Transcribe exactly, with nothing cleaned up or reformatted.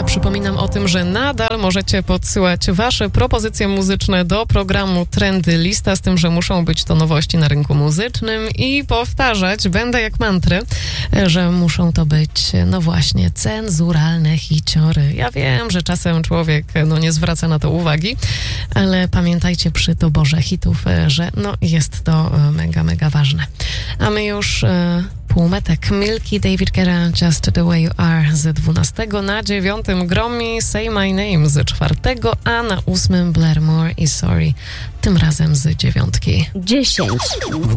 ja przypominam o tym, że nadal możecie podsyłać wasze propozycje muzyczne do programu Trendy Lista, z tym, że muszą być to nowości na rynku muzycznym i powtarzać, będę jak mantrę, że muszą to być, no właśnie, cenzuralne hiciory. Ja wiem, że czasem człowiek no, nie zwraca na to uwagi, ale pamiętajcie przy doborze hitów, że no, jest to mega, mega ważne. A my już e, półmetek Milky, David Guetta, Just the Way You Are z dwunastego, na dziewiątym Gromi, Say My Name z czwartego, a na ósmym Blair Moore i Sorry, tym razem z dziewiątki. dziesięć.